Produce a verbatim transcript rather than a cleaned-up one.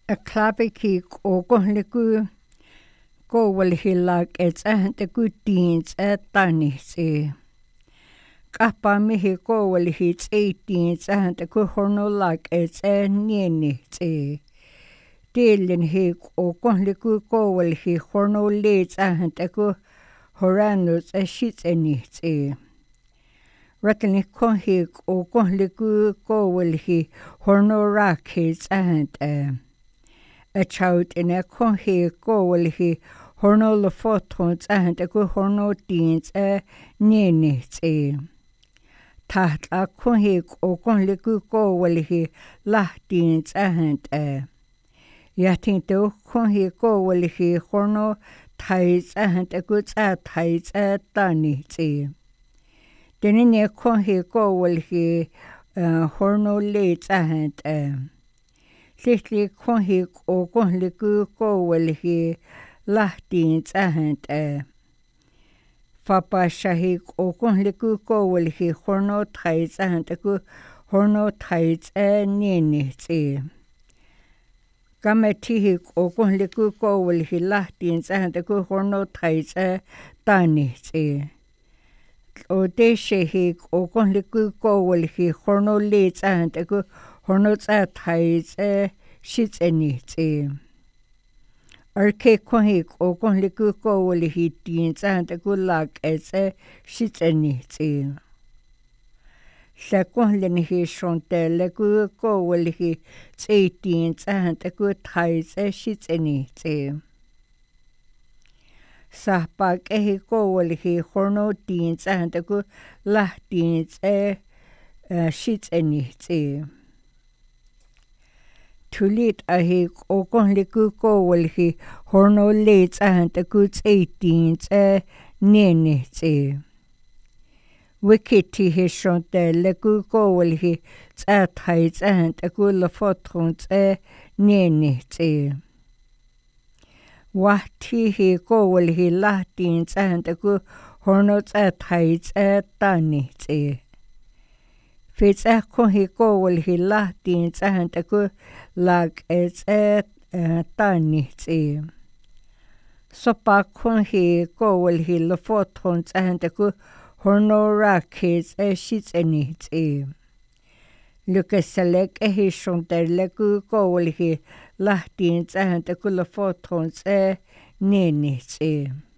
a klapiki kokohliku kouwalhilak et ähäntä kyttiins ättänihsi. Kahpaamihi kouwalhits eittiins ähäntä kuhornolak et ähnienihsi. Tiellin hi kokohliku kouwalhi hornolleets ähäntä kuhorannus äshitsenihsi. Ratani kohi kokohliku kouwalhi hornorakhits ähäntä. A child in a cohe goalhi hornol photons and a good hornotines a nenits a. Taht a cohe o conliku goalhi lahtins and a. Yatin do cohe goalhi horno ties and a good at ties at danits a. Then in a cohe goalhi horno lates and a. Lihtli kohi o kohliku kouwelhi lahtiins ähäntä. Fapashahi o kohliku kouwelhi horno tais ähäntä ku horno tais äänenihti. Kametihi o kohliku kouwelhi lahtiins ähäntä ku horno tais äänenihti. O deshehi o kohliku kouwelhi horno leets ähäntä ku hornots at tais a shitsenihti. Arke kohik o kohliku kouwelhi tiins ähäntä kulak et a shitsenihti. Sä kohlenihi shontelle ku kouwelhi tseitiins ähäntä ku tais a shitsenihti. Sahpak ehi kouwelhi horno tiins ähäntä ku lahtiins a shitsenihti. Tulit ahi o kohliku kouwelhi horno leets ähäntä kuts eittiins a nenihti. Wikitihi shontelle ku kouwelhi tsathais ähäntä kulla fotrons a nenihti. Wahtihi kouwelhi lahtiins ähäntä ku horno tsathais a tanihti. Fits a kohi kouwelhi lahtiins ähäntä ku lag et a tanihti. Sopa kohi kouwelhi lofotrons ähäntä ku horno rakhits a shitsenihti. Lykäsälek ehi shontelle ku kouwelhi lahtiins ähäntä ku lofotrons a nenihti.